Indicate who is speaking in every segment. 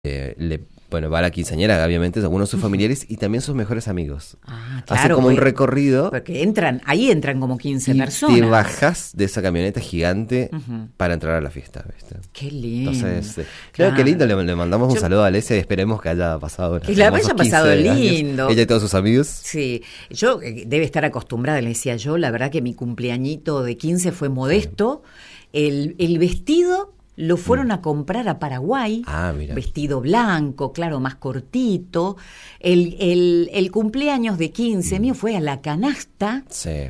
Speaker 1: bueno, va a la quinceañera, obviamente, algunos de sus familiares y también sus mejores amigos.
Speaker 2: Ah, claro.
Speaker 1: Hace como un recorrido.
Speaker 2: Porque ahí entran como 15
Speaker 1: y
Speaker 2: personas.
Speaker 1: te bajás de esa camioneta gigante para entrar a la fiesta, ¿viste?
Speaker 2: Qué lindo.
Speaker 1: Entonces, claro, qué lindo. Le mandamos un saludo a Alesia y esperemos que haya pasado.
Speaker 2: Que la haya pasado lindo.
Speaker 1: Ella y todos sus amigos.
Speaker 2: Sí, yo debe estar acostumbrada, le decía yo, la verdad que mi cumpleañito de 15 fue modesto. El vestido lo fueron a comprar a Paraguay,
Speaker 1: mira.
Speaker 2: Vestido blanco, claro, más cortito. El cumpleaños de 15 mío fue a la canasta,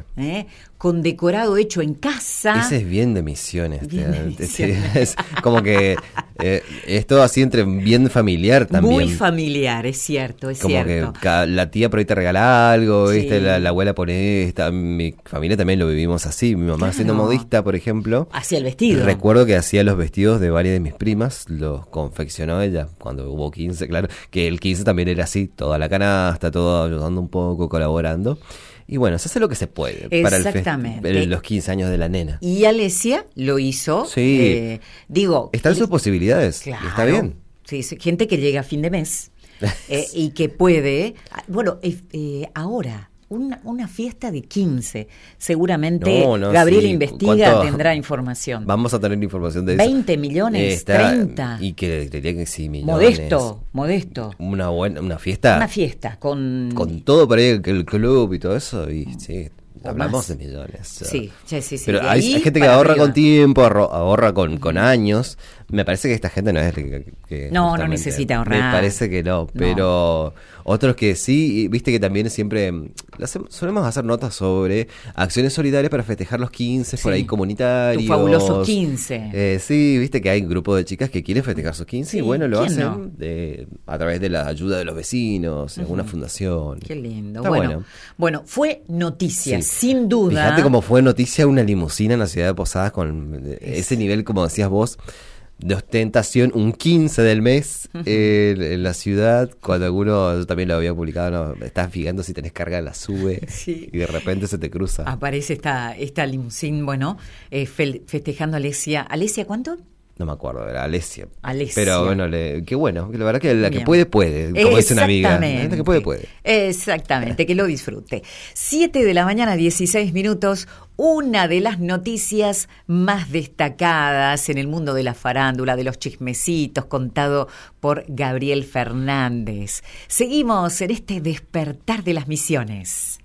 Speaker 2: con decorado hecho en casa.
Speaker 1: Ese es bien de Misiones. Sí, es como que es todo así entre bien familiar también.
Speaker 2: Muy familiar, es cierto, es
Speaker 1: como
Speaker 2: cierto.
Speaker 1: Que la tía por ahí te regala algo, ¿viste? La abuela pone esta. Mi familia también lo vivimos así. Mi mamá siendo modista, por ejemplo.
Speaker 2: Hacía el vestido.
Speaker 1: Recuerdo que hacía los vestidos de varias de mis primas, los confeccionó ella cuando hubo 15, claro. Que el 15 también era así, toda la canasta, todo ayudando un poco, colaborando. Y bueno, se hace lo que se puede para los 15 años de la nena.
Speaker 2: Y Alesia lo hizo.
Speaker 1: Sí. Están sus posibilidades.
Speaker 2: Claro.
Speaker 1: Y está bien.
Speaker 2: Sí, gente que llega a fin de mes y que puede. Bueno, ahora. Una fiesta de 15. Seguramente Gabriel investiga, tendrá información.
Speaker 1: Vamos a tener información de eso.
Speaker 2: 20 millones, 30.
Speaker 1: Y que diría que sí, millones.
Speaker 2: Modesto.
Speaker 1: Una fiesta.
Speaker 2: Una fiesta con
Speaker 1: todo para ir el club y todo eso. Y sí, hablamos de millones.
Speaker 2: Sí.
Speaker 1: Pero hay gente que ahorra con tiempo, ahorra con años. Me parece que esta gente no es que
Speaker 2: no necesita ahorrar.
Speaker 1: Me parece que no, pero otros que sí, viste que también siempre solemos hacer notas sobre acciones solidarias para festejar los 15 por ahí comunitarios.
Speaker 2: Tus fabulosos 15.
Speaker 1: Sí, viste que hay un grupo de chicas que quieren festejar sus 15 y bueno, lo hacen a través de la ayuda de los vecinos, alguna fundación.
Speaker 2: Qué lindo.
Speaker 1: Está
Speaker 2: bueno, fue noticia, sin duda.
Speaker 1: Fíjate cómo fue noticia una limusina en la ciudad de Posadas con ese nivel, como decías vos, de ostentación, un 15 del mes en la ciudad, cuando yo también lo había publicado, estás fijando si tenés carga, la sube y de repente se te cruza.
Speaker 2: Aparece esta limusín, festejando a Alesia. ¿Alesia cuánto?
Speaker 1: No me acuerdo, era Alesia.
Speaker 2: Pero
Speaker 1: bueno, qué bueno, la verdad que la que puede, como dice una amiga. La gente que puede.
Speaker 2: Exactamente, que lo disfrute. 7:16 a.m, una de las noticias más destacadas en el mundo de la farándula, de los chismecitos, contado por Gabriel Fernández. Seguimos en este despertar de las misiones.